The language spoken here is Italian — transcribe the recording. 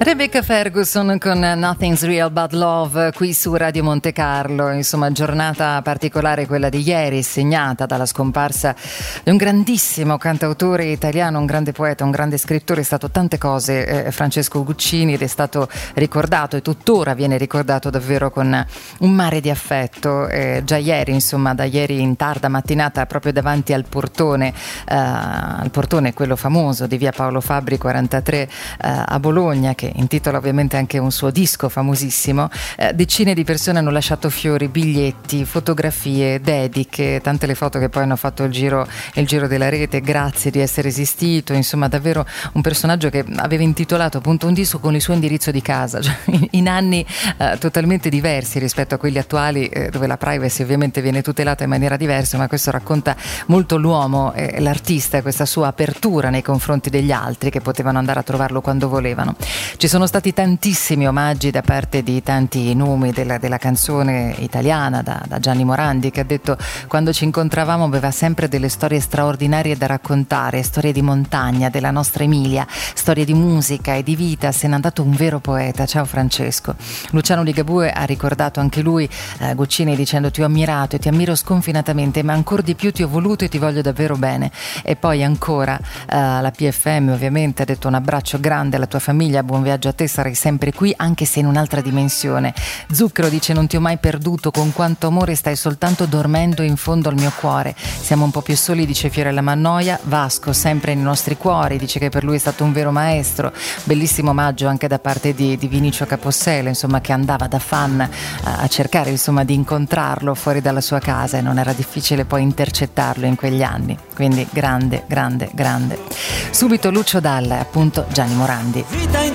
Rebecca Ferguson con Nothing's Real But Love qui su Radio Monte Carlo. Insomma, giornata particolare quella di ieri, segnata dalla scomparsa di un grandissimo cantautore italiano, un grande poeta, un grande scrittore. È stato tante cose, Francesco Guccini, ed è stato ricordato e tuttora viene ricordato davvero con un mare di affetto. Già ieri, insomma, da ieri in tarda mattinata, proprio davanti al portone quello famoso di via Paolo Fabbri 43 a Bologna, che intitola ovviamente anche un suo disco famosissimo, decine di persone hanno lasciato fiori, biglietti, fotografie, dediche, tante le foto che poi hanno fatto il giro della rete. Grazie di essere esistito. Insomma, davvero un personaggio che aveva intitolato appunto un disco con il suo indirizzo di casa, cioè in anni totalmente diversi rispetto a quelli attuali, dove la privacy ovviamente viene tutelata in maniera diversa, ma questo racconta molto l'uomo, l'artista, e questa sua apertura nei confronti degli altri, che potevano andare a trovarlo quando volevano. Ci sono stati tantissimi omaggi da parte di tanti nomi della canzone italiana, da Gianni Morandi, che ha detto: quando ci incontravamo aveva sempre delle storie straordinarie da raccontare, storie di montagna, della nostra Emilia, storie di musica e di vita. Se n'è andato un vero poeta. Ciao Francesco. Luciano Ligabue ha ricordato anche lui Guccini dicendo: ti ho ammirato e ti ammiro sconfinatamente, ma ancora di più ti ho voluto e ti voglio davvero bene. E poi ancora la PFM ovviamente ha detto: un abbraccio grande alla tua famiglia, buon viaggio a te, sarai sempre qui anche se in un'altra dimensione. Zucchero dice: non ti ho mai perduto, con quanto amore stai soltanto dormendo in fondo al mio cuore. Siamo un po' più soli, dice Fiorella Mannoia. Vasco sempre nei nostri cuori, dice che per lui è stato un vero maestro. Bellissimo omaggio anche da parte di Vinicio Capossela, insomma, che andava da fan a cercare, insomma, di incontrarlo fuori dalla sua casa, e non era difficile poi intercettarlo in quegli anni. Quindi grande. Subito Lucio Dalla, appunto Gianni Morandi.